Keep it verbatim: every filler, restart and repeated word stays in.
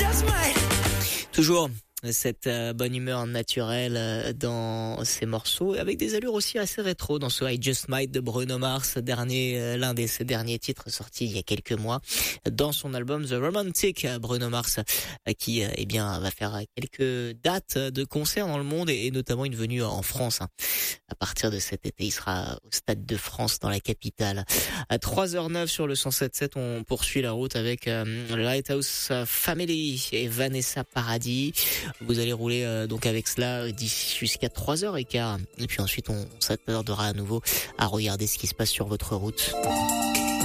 Toujours cette euh, bonne humeur naturelle euh, dans ces morceaux, avec des allures aussi assez rétro dans ce I Just Might de Bruno Mars, dernier euh, l'un de ses derniers titres sortis il y a quelques mois dans son album The Romantic. Bruno Mars euh, qui euh, eh bien va faire quelques dates de concerts dans le monde et, et notamment une venue en France. Hein. À partir de cet été, il sera au Stade de France dans la capitale. À trois heures neuf sur le cent sept virgule sept, on poursuit la route avec euh, Lighthouse Family et Vanessa Paradis. Vous allez rouler euh, donc avec cela d'ici jusqu'à trois heures quinze. Et puis ensuite, on s'attardera à nouveau à regarder ce qui se passe sur votre route.